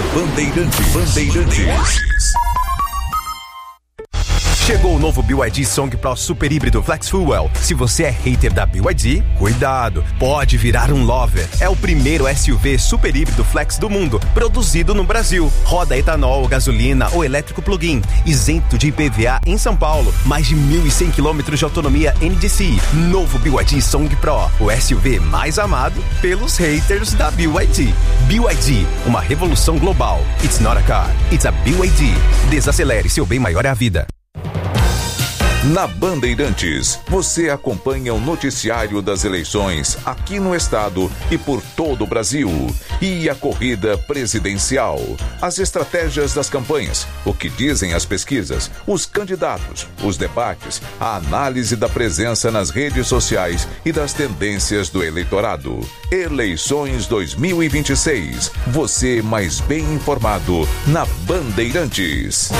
Bandeirantes. Chegou o novo BYD Song Pro Super Híbrido Flex Fuel. Se você é hater da BYD, cuidado, pode virar um lover. É o primeiro SUV super híbrido flex do mundo, produzido no Brasil. Roda etanol, gasolina ou elétrico plug-in, isento de IPVA em São Paulo. Mais de 1.100 km de autonomia NDCi. Novo BYD Song Pro, o SUV mais amado pelos haters da BYD. BYD, uma revolução global. It's not a car, it's a BYD. Desacelere, seu bem maior é a vida. Na Bandeirantes, você acompanha o noticiário das eleições aqui no estado e por todo o Brasil. E a corrida presidencial, as estratégias das campanhas, o que dizem as pesquisas, os candidatos, os debates, a análise da presença nas redes sociais e das tendências do eleitorado. Eleições 2026. Você mais bem informado na Bandeirantes.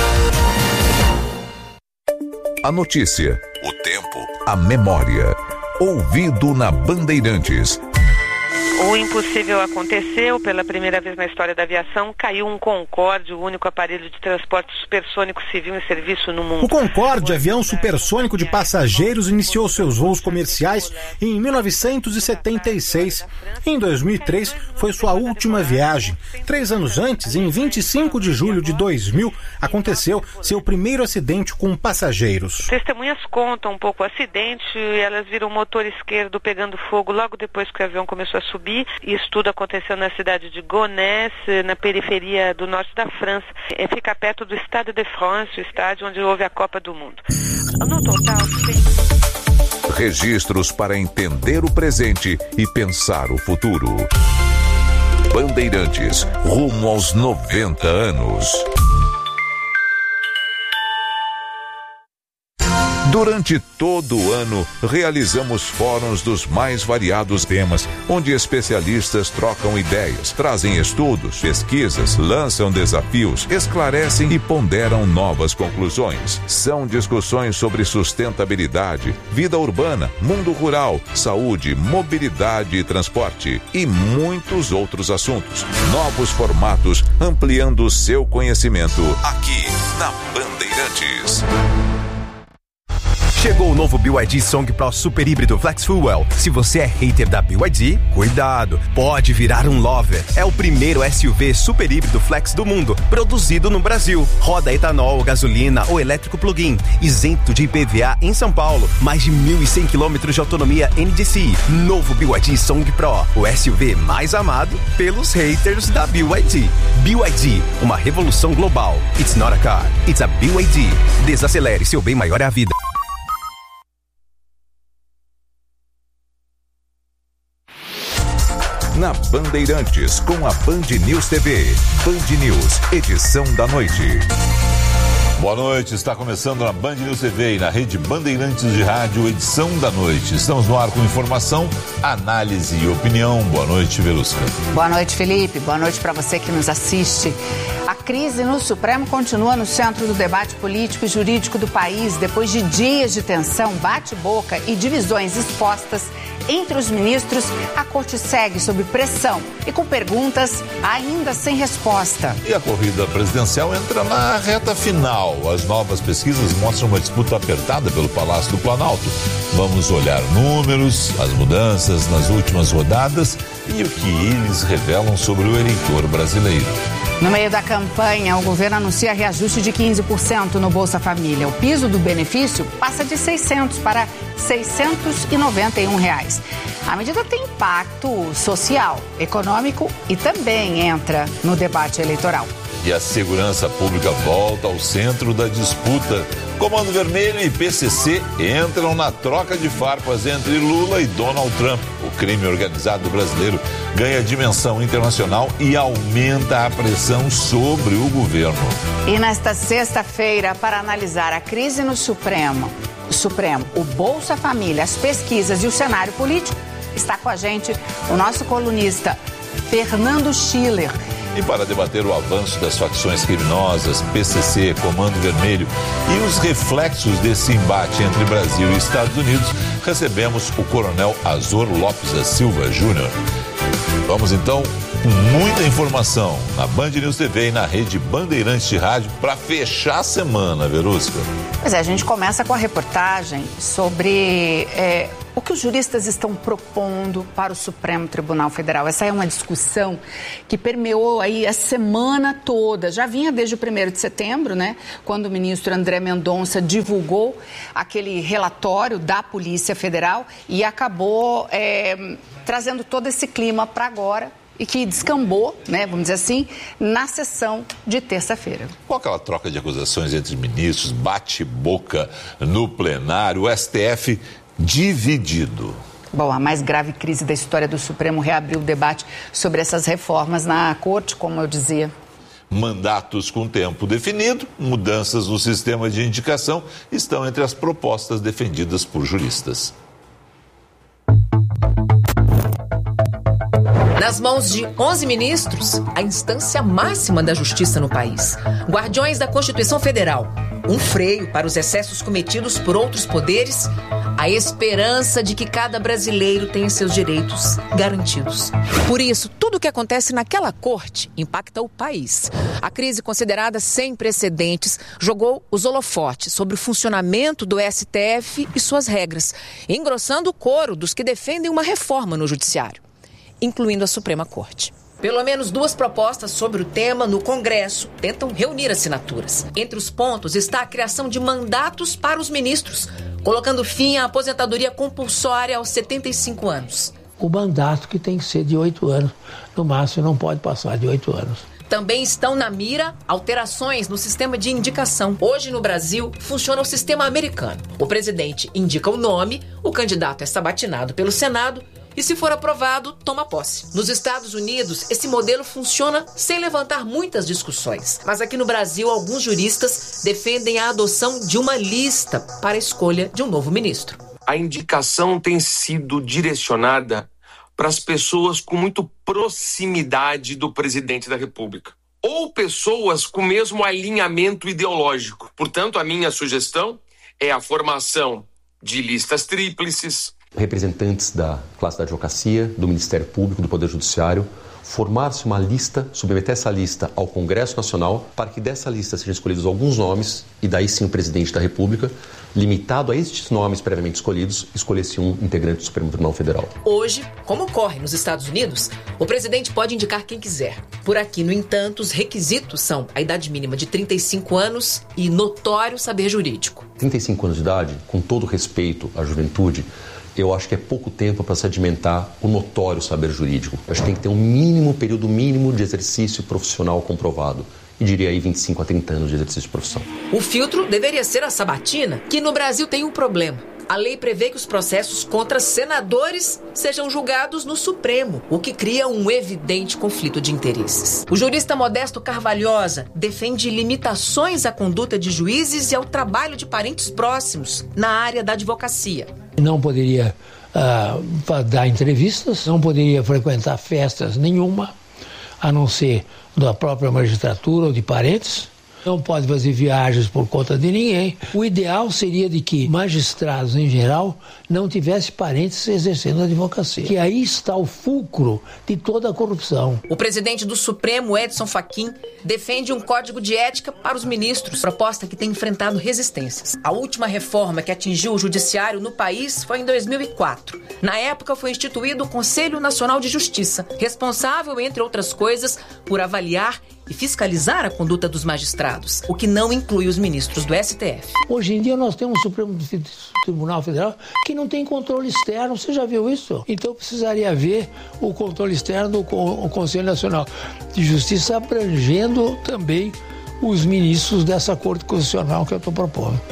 A notícia, o tempo, a memória. Ouvido na Bandeirantes. O impossível aconteceu. Pela primeira vez na história da aviação, caiu um Concorde, o único aparelho de transporte supersônico civil em serviço no mundo. O Concorde, avião supersônico de passageiros, iniciou seus voos comerciais em 1976. Em 2003, foi sua última viagem. 3 anos antes, em 25 de julho de 2000, aconteceu seu primeiro acidente com passageiros. Testemunhas contam um pouco o acidente. Elas viram o motor esquerdo pegando fogo logo depois que o avião começou a subir. Isso tudo aconteceu na cidade de Gonesse, na periferia do norte da França. Fica perto do Stade de France, o estádio onde houve a Copa do Mundo. No total, registros para entender o presente e pensar o futuro. Bandeirantes, rumo aos 90 anos. Durante todo o ano, realizamos fóruns dos mais variados temas, onde especialistas trocam ideias, trazem estudos, pesquisas, lançam desafios, esclarecem e ponderam novas conclusões. São discussões sobre sustentabilidade, vida urbana, mundo rural, saúde, mobilidade e transporte e muitos outros assuntos. Novos formatos, ampliando o seu conhecimento aqui na Bandeirantes. Chegou o novo BYD Song Pro Super Híbrido Flex Fuel. Se você é hater da BYD, cuidado, pode virar um lover. É o primeiro SUV super híbrido flex do mundo, produzido no Brasil. Roda etanol, gasolina ou elétrico plug-in, isento de IPVA em São Paulo. Mais de 1.100 km de autonomia NDCi. Novo BYD Song Pro, o SUV mais amado pelos haters da BYD. BYD, uma revolução global. It's not a car, it's a BYD. Desacelere, seu bem maior é a vida. Na Bandeirantes, com a Band News TV. Band News, edição da noite. Boa noite, está começando na Band News TV e na rede Bandeirantes de Rádio, edição da noite. Estamos no ar com informação, análise e opinião. Boa noite, Velusca. Boa noite, Felipe. Boa noite para você que nos assiste. A crise no Supremo continua no centro do debate político e jurídico do país. Depois de dias de tensão, bate-boca e divisões expostas entre os ministros, a corte segue sob pressão e com perguntas ainda sem resposta. E a corrida presidencial entra na reta final. As novas pesquisas mostram uma disputa apertada pelo Palácio do Planalto. Vamos olhar números, as mudanças nas últimas rodadas e o que eles revelam sobre o eleitor brasileiro. No meio da campanha, o governo anuncia reajuste de 15% no Bolsa Família. O piso do benefício passa de R$600 para R$691. A medida tem impacto social, econômico e também entra no debate eleitoral. E a segurança pública volta ao centro da disputa. Comando Vermelho e PCC entram na troca de farpas entre Lula e Donald Trump. O crime organizado brasileiro ganha dimensão internacional e aumenta a pressão sobre o governo. E nesta sexta-feira, para analisar a crise no Supremo, o Bolsa Família, as pesquisas e o cenário político, está com a gente o nosso colunista Fernando Schiller. E para debater o avanço das facções criminosas, PCC, Comando Vermelho e os reflexos desse embate entre Brasil e Estados Unidos, recebemos o coronel Azor Lopes da Silva Júnior. Vamos então Muita informação na Band News TV e na rede Bandeirantes de Rádio para fechar a semana, Verusca. Pois é, a gente começa com a reportagem sobre o que os juristas estão propondo para o Supremo Tribunal Federal. Essa é uma discussão que permeou aí a semana toda. Já vinha desde o 1º de setembro, né? Quando o ministro André Mendonça divulgou aquele relatório da Polícia Federal e acabou trazendo todo esse clima para agora. E que descambou, né, vamos dizer assim, na sessão de terça-feira. Com aquela troca de acusações entre ministros, bate-boca no plenário, o STF dividido. Bom, a mais grave crise da história do Supremo reabriu o debate sobre essas reformas na Corte, como eu dizia. Mandatos com tempo definido, mudanças no sistema de indicação estão entre as propostas defendidas por juristas. Nas mãos de 11 ministros, a instância máxima da justiça no país. Guardiões da Constituição Federal. Um freio para os excessos cometidos por outros poderes. A esperança de que cada brasileiro tenha seus direitos garantidos. Por isso, tudo o que acontece naquela corte impacta o país. A crise considerada sem precedentes jogou os holofotes sobre o funcionamento do STF e suas regras, engrossando o coro dos que defendem uma reforma no judiciário, incluindo a Suprema Corte. Pelo menos 2 propostas sobre o tema no Congresso tentam reunir assinaturas. Entre os pontos está a criação de mandatos para os ministros, colocando fim à aposentadoria compulsória aos 75 anos. O mandato que tem que ser de 8 anos, no máximo não pode passar de 8 anos. Também estão na mira alterações no sistema de indicação. Hoje no Brasil funciona o sistema americano. O presidente indica o nome, o candidato é sabatinado pelo Senado e, se for aprovado, toma posse. Nos Estados Unidos, esse modelo funciona sem levantar muitas discussões. Mas aqui no Brasil, alguns juristas defendem a adoção de uma lista para a escolha de um novo ministro. A indicação tem sido direcionada para as pessoas com muito proximidade do presidente da República, ou pessoas com o mesmo alinhamento ideológico. Portanto, a minha sugestão é a formação de listas tríplices, representantes da classe da advocacia, do Ministério Público, do Poder Judiciário, formar-se uma lista, submeter essa lista ao Congresso Nacional, para que dessa lista sejam escolhidos alguns nomes, e daí sim o presidente da República, limitado a estes nomes previamente escolhidos, escolhesse um integrante do Supremo Tribunal Federal. Hoje, como ocorre nos Estados Unidos, o presidente pode indicar quem quiser. Por aqui, no entanto, os requisitos são a idade mínima de 35 anos e notório saber jurídico. 35 anos de idade, com todo respeito à juventude, eu acho que é pouco tempo para sedimentar o notório saber jurídico. Eu acho que tem que ter um período mínimo de exercício profissional comprovado. E diria aí 25 a 30 anos de exercício de profissão. O filtro deveria ser a sabatina, que no Brasil tem um problema. A lei prevê que os processos contra senadores sejam julgados no Supremo, o que cria um evidente conflito de interesses. O jurista Modesto Carvalhosa defende limitações à conduta de juízes e ao trabalho de parentes próximos na área da advocacia. Não poderia dar entrevistas, não poderia frequentar festas nenhuma, a não ser da própria magistratura ou de parentes. Não pode fazer viagens por conta de ninguém. O ideal seria de que magistrados, em geral, não tivessem parentes exercendo a advocacia. Que aí está o fulcro de toda a corrupção. O presidente do Supremo, Edson Fachin, defende um código de ética para os ministros, proposta que tem enfrentado resistências. A última reforma que atingiu o judiciário no país foi em 2004. Na época, foi instituído o Conselho Nacional de Justiça, responsável, entre outras coisas, por avaliar e fiscalizar a conduta dos magistrados, o que não inclui os ministros do STF. Hoje em dia nós temos um Supremo Tribunal Federal que não tem controle externo, você já viu isso? Então precisaria haver o controle externo do Conselho Nacional de Justiça abrangendo também os ministros dessa Corte Constitucional que eu estou propondo.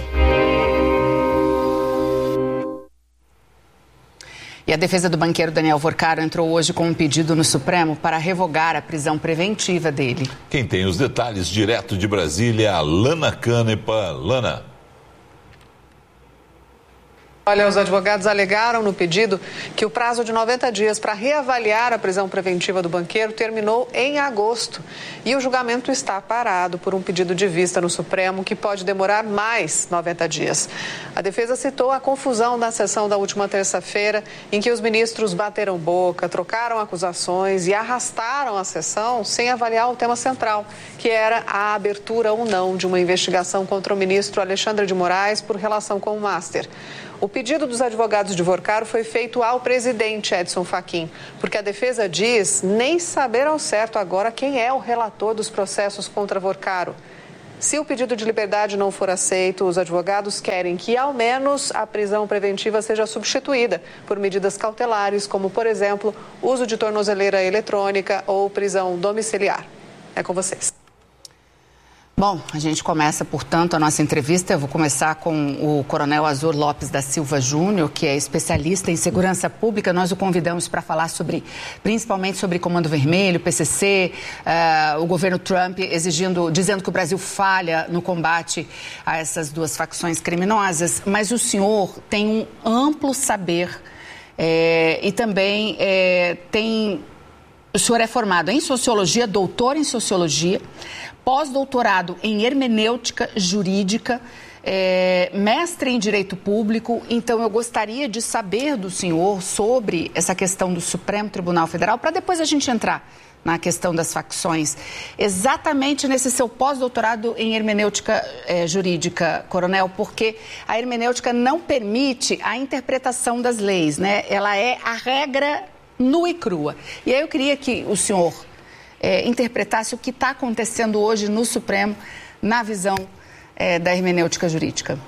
E a defesa do banqueiro Daniel Vorcaro entrou hoje com um pedido no Supremo para revogar a prisão preventiva dele. Quem tem os detalhes direto de Brasília é a Lana Canepa. Lana. Olha, os advogados alegaram no pedido que o prazo de 90 dias para reavaliar a prisão preventiva do banqueiro terminou em agosto. E o julgamento está parado por um pedido de vista no Supremo que pode demorar mais 90 dias. A defesa citou a confusão da sessão da última terça-feira, em que os ministros bateram boca, trocaram acusações e arrastaram a sessão sem avaliar o tema central, que era a abertura ou não de uma investigação contra o ministro Alexandre de Moraes por relação com o Master. O pedido dos advogados de Vorcaro foi feito ao presidente Edson Fachin, porque a defesa diz nem saber ao certo agora quem é o relator dos processos contra Vorcaro. Se o pedido de liberdade não for aceito, os advogados querem que, ao menos, a prisão preventiva seja substituída por medidas cautelares, como, por exemplo, uso de tornozeleira eletrônica ou prisão domiciliar. É com vocês. Bom, a gente começa, portanto, a nossa entrevista. Eu vou começar com o Coronel Azor Lopes da Silva Júnior, que é especialista em segurança pública. Nós o convidamos para falar principalmente sobre Comando Vermelho, PCC, o governo Trump dizendo que o Brasil falha no combate a essas duas facções criminosas. Mas o senhor tem um amplo saber e também o senhor é formado em Sociologia, doutor em Sociologia, pós-doutorado em Hermenêutica Jurídica, mestre em Direito Público. Então, eu gostaria de saber do senhor sobre essa questão do Supremo Tribunal Federal, para depois a gente entrar na questão das facções. Exatamente nesse seu pós-doutorado em Hermenêutica Jurídica, Coronel, porque a hermenêutica não permite a interpretação das leis, né? Ela é a regra nua e crua. E aí eu queria que o senhor interpretasse o que está acontecendo hoje no Supremo na visão da hermenêutica jurídica.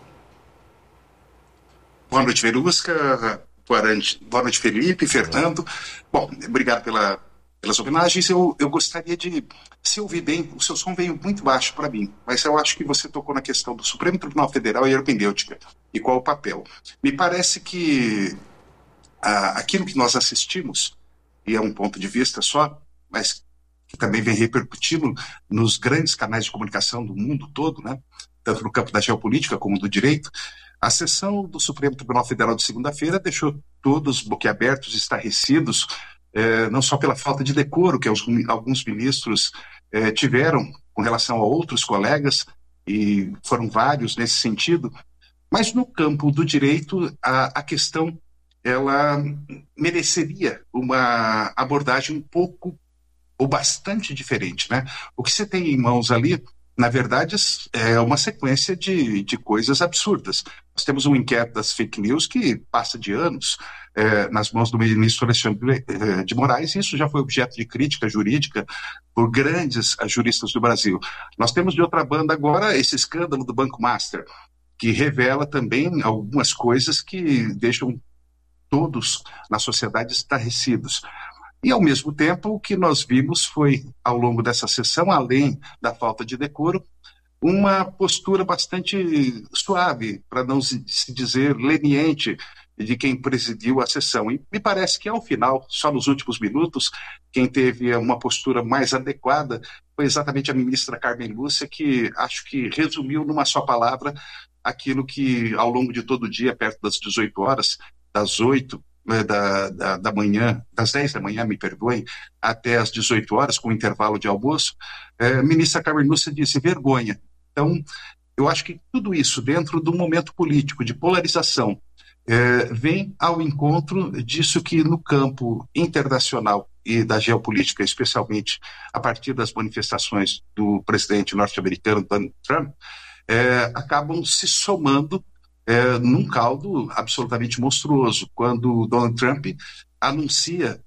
Boa noite, Verusca. Boa noite, Felipe, Fernando. Bom, obrigado pelas homenagens. Eu gostaria de, se ouvir bem, o seu som veio muito baixo para mim, mas eu acho que você tocou na questão do Supremo Tribunal Federal e hermenêutica e qual o papel. Me parece que aquilo que nós assistimos, e é um ponto de vista só, mas que também vem repercutindo nos grandes canais de comunicação do mundo todo, né? Tanto no campo da geopolítica como do direito, a sessão do Supremo Tribunal Federal de segunda-feira deixou todos boquiabertos, estarrecidos, não só pela falta de decoro que alguns ministros tiveram com relação a outros colegas, e foram vários nesse sentido, mas no campo do direito a questão ela mereceria uma abordagem um pouco ou bastante diferente, né? O que você tem em mãos ali, na verdade, é uma sequência de coisas absurdas. Nós temos um inquérito das fake news que passa de anos nas mãos do ministro Alexandre de Moraes, e isso já foi objeto de crítica jurídica por grandes juristas do Brasil. Nós temos de outra banda agora esse escândalo do Banco Master, que revela também algumas coisas que deixam todos na sociedade estarrecidos. E, ao mesmo tempo, o que nós vimos foi, ao longo dessa sessão, além da falta de decoro, uma postura bastante suave, para não se dizer leniente, de quem presidiu a sessão. E me parece que, ao final, só nos últimos minutos, quem teve uma postura mais adequada foi exatamente a ministra Carmen Lúcia, que acho que resumiu numa só palavra aquilo que, ao longo de todo o dia, perto das 18 horas, das 8 da manhã, das 10 da manhã, me perdoem, até as 18 horas, com intervalo de almoço, a ministra Carmen Lúcia disse vergonha. Então, eu acho que tudo isso, dentro do momento político de polarização, vem ao encontro disso que no campo internacional e da geopolítica, especialmente a partir das manifestações do presidente norte-americano Donald Trump, acabam se somando num caldo absolutamente monstruoso, quando Donald Trump anuncia,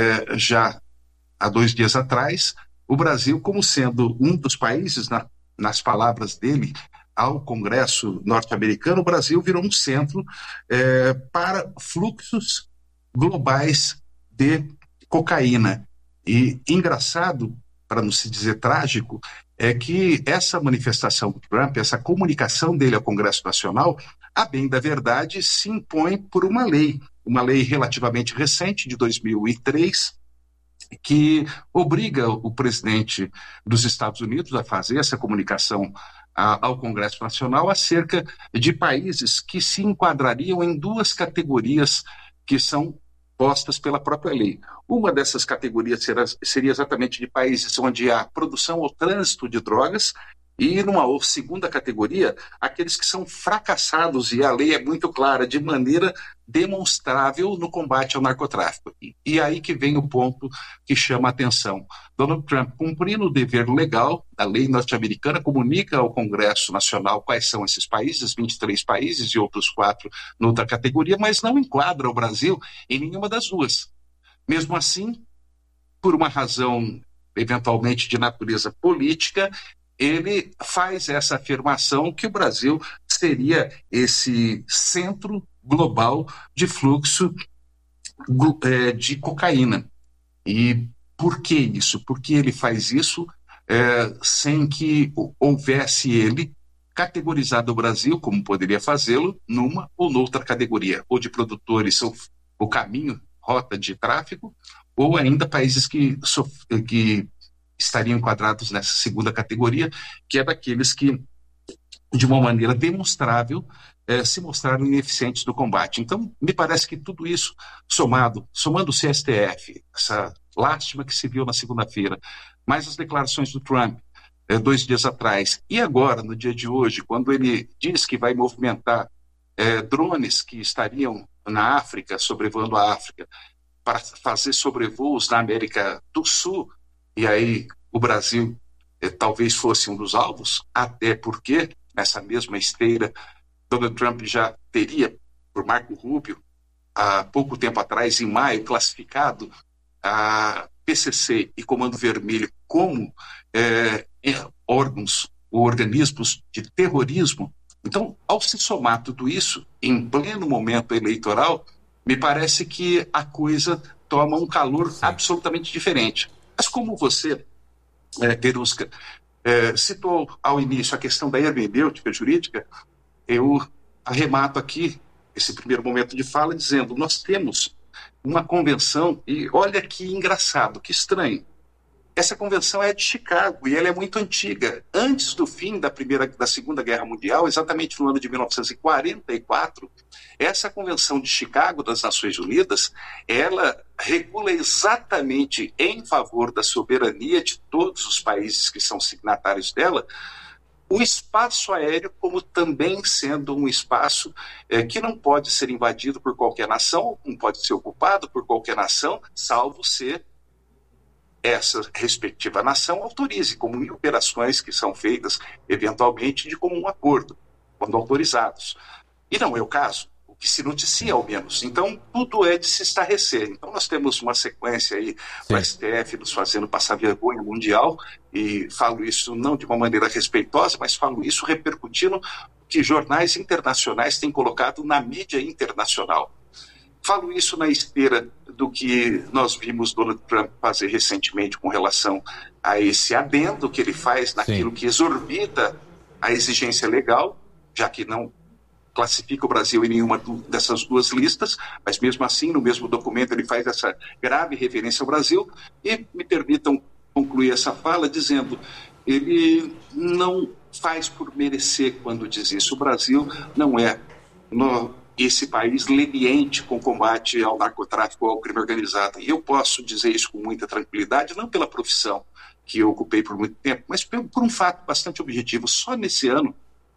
já há 2 dias atrás, o Brasil como sendo um dos países, nas palavras dele, ao Congresso norte-americano, o Brasil virou um centro para fluxos globais de cocaína. E engraçado, para não se dizer trágico, é que essa manifestação do Trump, essa comunicação dele ao Congresso Nacional, a bem da verdade, se impõe por uma lei relativamente recente, de 2003, que obriga o presidente dos Estados Unidos a fazer essa comunicação ao Congresso Nacional acerca de países que se enquadrariam em 2 categorias que são postas pela própria lei. Uma dessas categorias seria exatamente de países onde há produção ou trânsito de drogas, e numa segunda categoria, aqueles que são fracassados, e a lei é muito clara, de maneira demonstrável no combate ao narcotráfico. E aí que vem o ponto que chama a atenção. Donald Trump, cumprindo o dever legal, a lei norte-americana comunica ao Congresso Nacional quais são esses países, 23 países e outros 4 noutra categoria, mas não enquadra o Brasil em nenhuma das 2. Mesmo assim, por uma razão eventualmente de natureza política, ele faz essa afirmação que o Brasil seria esse centro global de fluxo de cocaína. E por que isso? Porque ele faz isso sem que houvesse ele categorizado o Brasil, como poderia fazê-lo, numa ou noutra categoria, ou de produtores, ou o caminho, rota de tráfico, ou ainda países que estariam enquadrados nessa segunda categoria, que é daqueles que, de uma maneira demonstrável, se mostraram ineficientes no combate. Então, me parece que tudo isso, somando-se a STF, essa lástima que se viu na segunda-feira, mais as declarações do Trump 2 dias atrás, e agora, no dia de hoje, quando ele diz que vai movimentar drones que estariam na África, sobrevoando a África, para fazer sobrevoos na América do Sul, e aí o Brasil talvez fosse um dos alvos, até porque, nessa mesma esteira, Donald Trump já teria, por Marco Rubio, há pouco tempo atrás, em maio, classificado a PCC e Comando Vermelho como órgãos ou organismos de terrorismo. Então, ao se somar tudo isso, em pleno momento eleitoral, me parece que a coisa toma um calor absolutamente diferente. Mas como você, Verusca, citou ao início a questão da hermenêutica jurídica, eu arremato aqui esse primeiro momento de fala dizendo: nós temos uma convenção, e olha que engraçado, que estranho. Essa convenção é de Chicago e ela é muito antiga. Antes do fim da Segunda Guerra Mundial, exatamente no ano de 1944, essa convenção de Chicago das Nações Unidas, ela regula exatamente em favor da soberania de todos os países que são signatários dela, o espaço aéreo como também sendo um espaço que não pode ser invadido por qualquer nação, não pode ser ocupado por qualquer nação, salvo ser essa respectiva nação autorize, como em operações que são feitas eventualmente de comum acordo, quando autorizados. E não é o caso, o que se noticia ao menos. Então, tudo é de se estarrecer. Então, nós temos uma sequência aí do STF nos fazendo passar vergonha mundial, e falo isso não de uma maneira respeitosa, mas falo isso repercutindo que jornais internacionais têm colocado na mídia internacional. Falo isso na esteira do que nós vimos Donald Trump fazer recentemente com relação a esse adendo que ele faz naquilo que exorbita a exigência legal, já que não classifica o Brasil em nenhuma dessas 2 listas, mas mesmo assim, no mesmo documento, ele faz essa grave referência ao Brasil. E me permitam concluir essa fala dizendo: ele não faz por merecer quando diz isso. O Brasil não é esse país leniente com o combate ao narcotráfico ou ao crime organizado. E eu posso dizer isso com muita tranquilidade, não pela profissão que eu ocupei por muito tempo, mas por um fato bastante objetivo. Só nesse ano,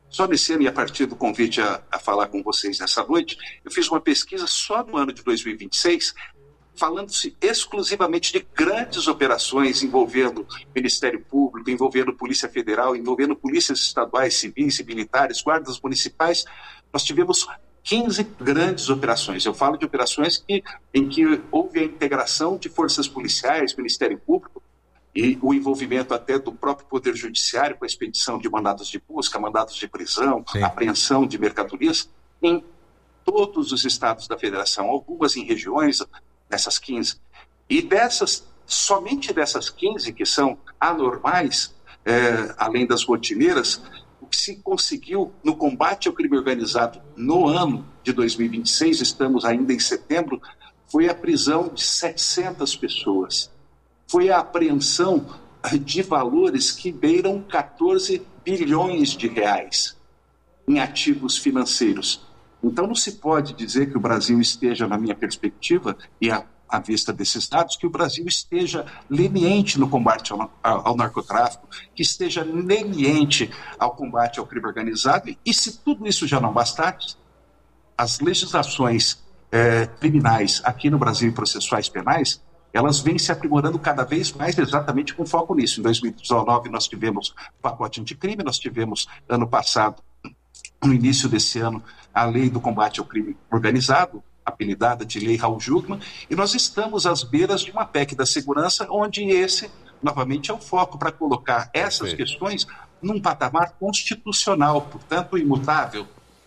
e a partir do convite a falar com vocês nessa noite, eu fiz uma pesquisa só no ano de 2026, falando-se exclusivamente de grandes operações envolvendo Ministério Público, envolvendo Polícia Federal, envolvendo polícias estaduais, civis e militares, guardas municipais. Nós tivemos 15 grandes operações. Eu falo de operações em que houve a integração de forças policiais, Ministério Público, e o envolvimento até do próprio Poder Judiciário com a expedição de mandados de busca, mandados de prisão, apreensão de mercadorias em todos os estados da federação, algumas em regiões, nessas 15. E somente dessas 15 que são anormais, além das rotineiras, o que se conseguiu no combate ao crime organizado no ano de 2026, estamos ainda em setembro, foi a prisão de 700 pessoas. Foi a apreensão de valores que beiram 14 bilhões de reais em ativos financeiros. Então não se pode dizer que o Brasil esteja, na minha perspectiva, e à vista desses dados, que o Brasil esteja leniente no combate ao narcotráfico, que esteja leniente ao combate ao crime organizado, e se tudo isso já não bastasse, as legislações criminais aqui no Brasil e processuais penais, elas vêm se aprimorando cada vez mais exatamente com foco nisso. Em 2019 nós tivemos o pacote anticrime, nós tivemos ano passado, no início desse ano, a lei do combate ao crime organizado, apelidada de Lei Raul Jungmann, e nós estamos às beiras de uma PEC da segurança, onde esse, novamente, é o foco para colocar essas questões num patamar constitucional, portanto, imutável.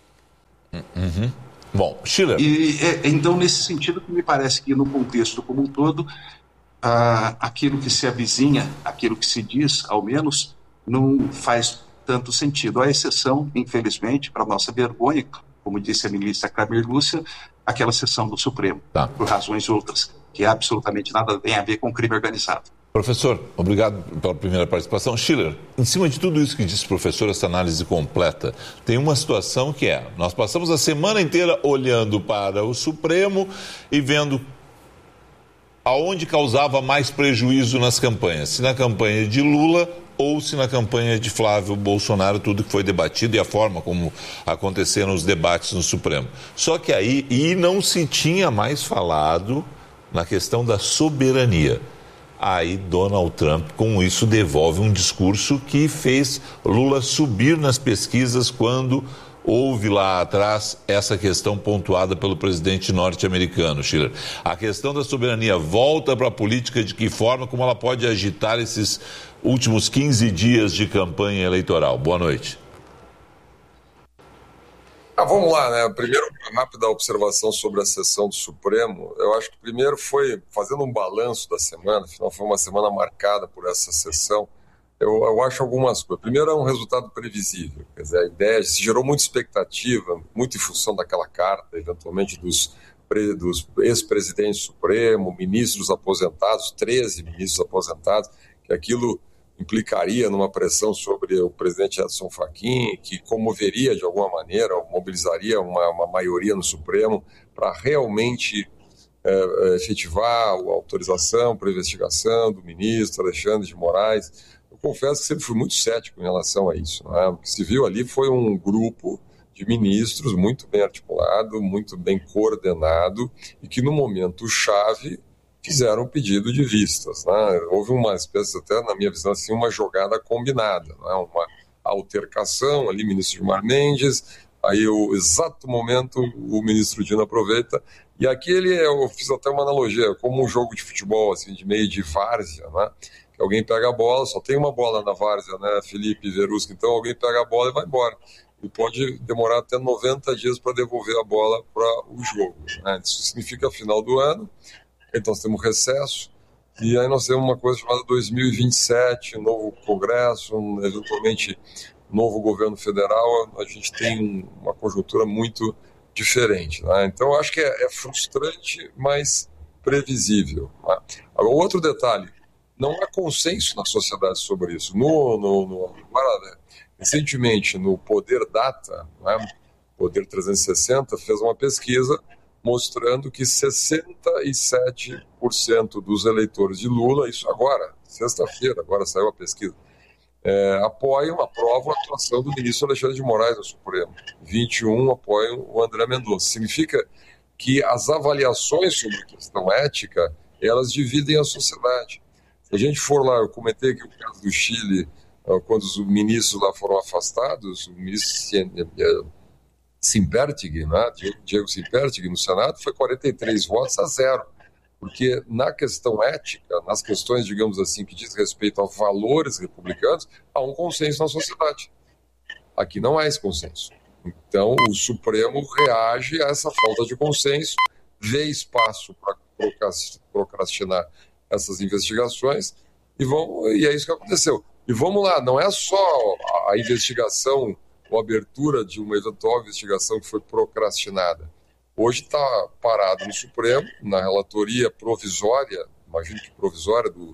Uhum. Bom, Schiller. Então, nesse sentido, que me parece que no contexto como um todo, aquilo que se avizinha, aquilo que se diz, ao menos, não faz tanto sentido. À exceção, infelizmente, para nossa vergonha, como disse a ministra Carmen Lúcia, aquela sessão do Supremo, por razões outras, que absolutamente nada tem a ver com crime organizado. Professor, obrigado pela primeira participação. Schiller, em cima de tudo isso que disse o professor, essa análise completa, tem uma situação que nós passamos a semana inteira olhando para o Supremo e vendo aonde causava mais prejuízo nas campanhas, se na campanha de Lula ou se na campanha de Flávio Bolsonaro, tudo que foi debatido e a forma como aconteceram os debates no Supremo. Só que aí, não se tinha mais falado na questão da soberania. Aí Donald Trump, com isso, devolve um discurso que fez Lula subir nas pesquisas quando houve lá atrás essa questão pontuada pelo presidente norte-americano, Schiller. A questão da soberania volta para a política, de que forma, como ela pode agitar esses últimos 15 dias de campanha eleitoral? Boa noite. Vamos lá, né? Primeiro, uma rápida observação sobre a sessão do Supremo. Eu acho que primeiro foi fazendo um balanço da semana, afinal foi uma semana marcada por essa sessão. Eu acho algumas coisas. Primeiro, é um resultado previsível. Quer dizer, a ideia se gerou muita expectativa, muito em função daquela carta, eventualmente, dos ex-presidentes do Supremo, ministros aposentados, 13 ministros aposentados, que aquilo implicaria numa pressão sobre o presidente Edson Fachin, que comoveria de alguma maneira, ou mobilizaria uma maioria no Supremo para realmente efetivar a autorização para a investigação do ministro Alexandre de Moraes. Eu confesso que sempre fui muito cético em relação a isso, né? O que se viu ali foi um grupo de ministros muito bem articulado, muito bem coordenado, e que no momento chave fizeram um pedido de vistas, né? Houve uma espécie, até na minha visão, assim, uma jogada combinada, né? Uma altercação ali, ministro Gilmar Mendes, aí o exato momento o ministro Dino aproveita, e aqui eu fiz até uma analogia, como um jogo de futebol, assim, de meio de várzea, né? Que alguém pega a bola, só tem uma bola na várzea, né, Felipe Verusca, então alguém pega a bola e vai embora. E pode demorar até 90 dias para devolver a bola para o jogo, né? Isso significa final do ano. Então nós temos recesso, e aí nós temos uma coisa chamada 2027, novo Congresso, eventualmente novo governo federal. A gente tem uma conjuntura muito diferente, né? Então eu acho que é frustrante, mas previsível, né? Agora, outro detalhe, não há consenso na sociedade sobre isso. Recentemente, no Poder Data, né, Poder 360, fez uma pesquisa mostrando que 67% dos eleitores de Lula, isso agora, sexta-feira, agora saiu a pesquisa, aprovam a atuação do ministro Alexandre de Moraes no Supremo. 21% apoiam o André Mendonça. Significa que as avaliações sobre a questão ética, elas dividem a sociedade. Se a gente for lá, eu comentei aqui o caso do Chile, quando os ministros lá foram afastados, o ministro Simpertig, né, Diego Simpertig, no Senado, foi 43 votos a 0. Porque na questão ética, nas questões, digamos assim, que diz respeito a valores republicanos, há um consenso na sociedade. Aqui não há esse consenso. Então, o Supremo reage a essa falta de consenso, vê espaço para procrastinar essas investigações, e é isso que aconteceu. E vamos lá, não é só a investigação, ou a abertura de uma eventual investigação que foi procrastinada. Hoje está parado no Supremo, na relatoria provisória, imagino que provisória, do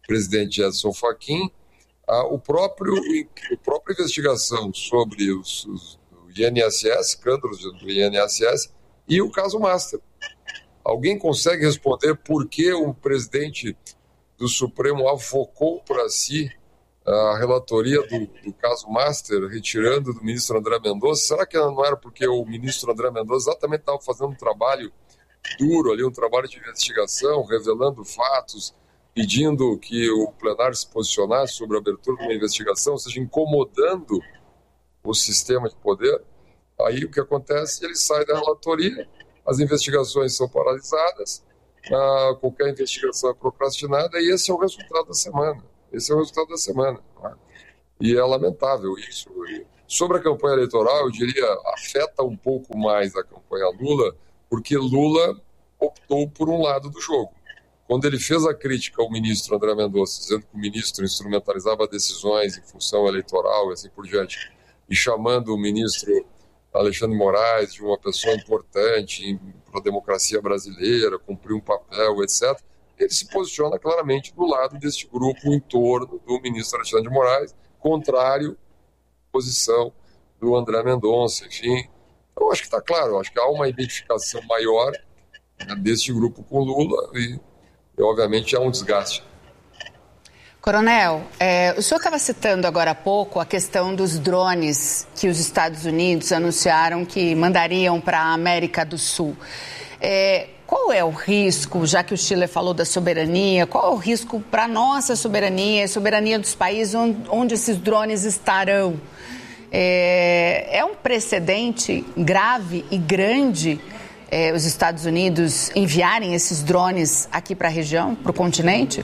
presidente Edson Fachin, a própria investigação sobre o INSS, escândalos do INSS e o caso Master. Alguém consegue responder por que o presidente do Supremo avocou para si a relatoria do caso Master, retirando do ministro André Mendonça? Será que não era porque o ministro André Mendonça exatamente estava fazendo um trabalho duro ali, um trabalho de investigação, revelando fatos, pedindo que o plenário se posicionasse sobre a abertura de uma investigação, ou seja, incomodando o sistema de poder? Aí o que acontece? Ele sai da relatoria, as investigações são paralisadas, qualquer investigação é procrastinada, e esse é o resultado da semana. Né? E é lamentável isso. Sobre a campanha eleitoral, eu diria, afeta um pouco mais a campanha Lula, porque Lula optou por um lado do jogo. Quando ele fez a crítica ao ministro André Mendonça, dizendo que o ministro instrumentalizava decisões em função eleitoral e assim por diante, e chamando o ministro Alexandre Moraes de uma pessoa importante para a democracia brasileira, cumprir um papel, etc., ele se posiciona claramente do lado deste grupo em torno do ministro Alexandre de Moraes, contrário à posição do André Mendonça, enfim. Eu acho que está claro, eu acho que há uma identificação maior, né, deste grupo com Lula e obviamente há um desgaste. Coronel, o senhor estava citando agora há pouco a questão dos drones que os Estados Unidos anunciaram que mandariam para a América do Sul. Qual é o risco, já que o Chile falou da soberania, qual é o risco para a nossa soberania, a soberania dos países onde esses drones estarão? É um precedente grave e grande os Estados Unidos enviarem esses drones aqui para a região, para o continente?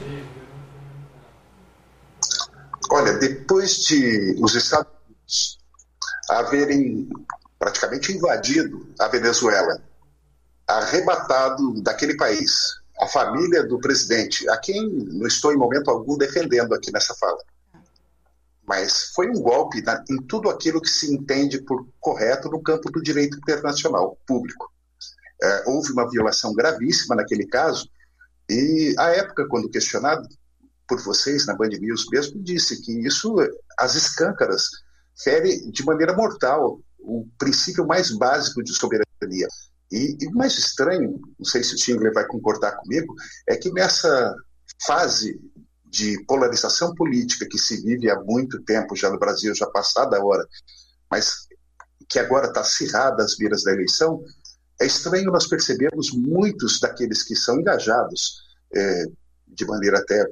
Olha, depois de os Estados Unidos haverem praticamente invadido a Venezuela, arrebatado daquele país a família do presidente, a quem não estou em momento algum defendendo aqui nessa fala, mas foi um golpe em tudo aquilo que se entende por correto no campo do direito internacional público. Houve uma violação gravíssima naquele caso, e à época, quando questionado por vocês na Band News mesmo, disse que isso, às escâncaras, fere de maneira mortal o princípio mais básico de soberania. E o mais estranho, não sei se o Schindler vai concordar comigo, é que nessa fase de polarização política que se vive há muito tempo já no Brasil, já passada a hora, mas que agora está acirrada às viras da eleição, é estranho nós percebermos muitos daqueles que são engajados de maneira até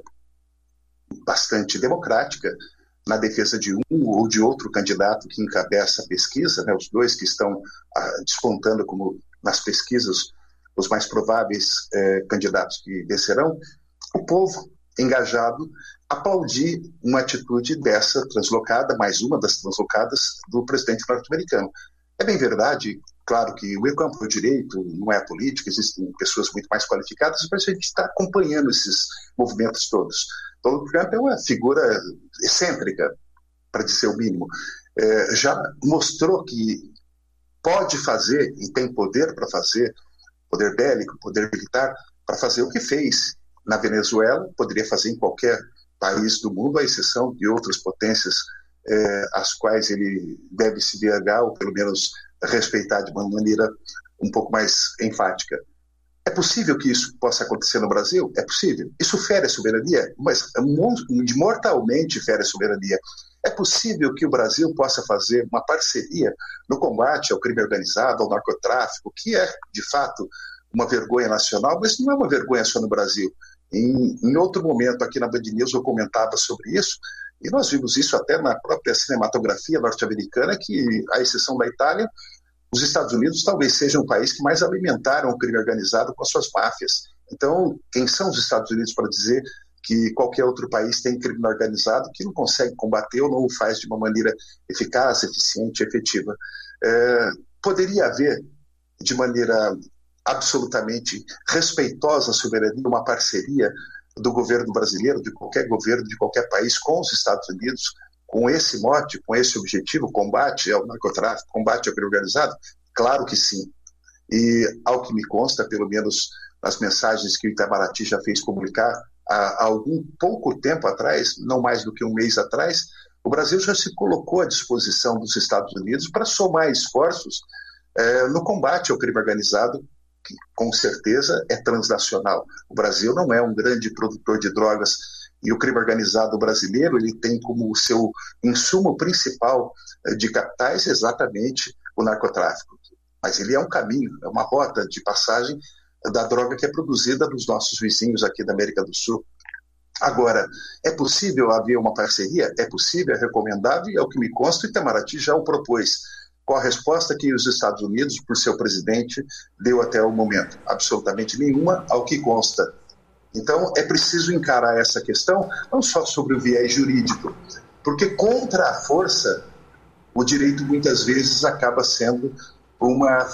bastante democrática na defesa de um ou de outro candidato que encabeça a pesquisa, né, os dois que estão despontando como nas pesquisas os mais prováveis candidatos que vencerão, o povo engajado aplaudir uma atitude dessa translocada, mais uma das translocadas do presidente norte-americano. É bem verdade, claro que o campo do direito não é a política, existem pessoas muito mais qualificadas, mas a gente está acompanhando esses movimentos todos. Donald Trump é uma figura excêntrica, para dizer o mínimo. Já mostrou que pode fazer e tem poder para fazer, poder bélico, poder militar, para fazer o que fez na Venezuela, poderia fazer em qualquer país do mundo, à exceção de outras potências às quais ele deve se vergar, ou pelo menos respeitar de uma maneira um pouco mais enfática. É possível que isso possa acontecer no Brasil? É possível. Isso fere a soberania, mas mortalmente fere a soberania. É possível que o Brasil possa fazer uma parceria no combate ao crime organizado, ao narcotráfico, que é, de fato, uma vergonha nacional, mas não é uma vergonha só no Brasil. Em outro momento, aqui na Band News, eu comentava sobre isso, e nós vimos isso até na própria cinematografia norte-americana, que, à exceção da Itália, os Estados Unidos talvez sejam o país que mais alimentaram o crime organizado com as suas máfias. Então, quem são os Estados Unidos para dizer que qualquer outro país tem crime organizado que não consegue combater ou não o faz de uma maneira eficaz, eficiente, efetiva? Poderia haver, de maneira absolutamente respeitosa à soberania, uma parceria do governo brasileiro, de qualquer governo, de qualquer país, com os Estados Unidos, com esse mote, com esse objetivo, combate ao narcotráfico, combate ao crime organizado? Claro que sim. E, ao que me consta, pelo menos nas mensagens que o Itamaraty já fez publicar há algum pouco tempo atrás, não mais do que um mês atrás, o Brasil já se colocou à disposição dos Estados Unidos para somar esforços no combate ao crime organizado, que com certeza é transnacional. O Brasil não é um grande produtor de drogas e o crime organizado brasileiro ele tem como seu insumo principal de capitais exatamente o narcotráfico. Mas ele é um caminho, é uma rota de passagem da droga que é produzida nos nossos vizinhos aqui da América do Sul. Agora, é possível haver uma parceria? É possível, é recomendável, e é o que me consta, e Itamaraty já o propôs. Qual a resposta que os Estados Unidos, por seu presidente, deu até o momento? Absolutamente nenhuma, ao que consta. Então, é preciso encarar essa questão, não só sobre o viés jurídico, porque contra a força, o direito muitas vezes acaba sendo uma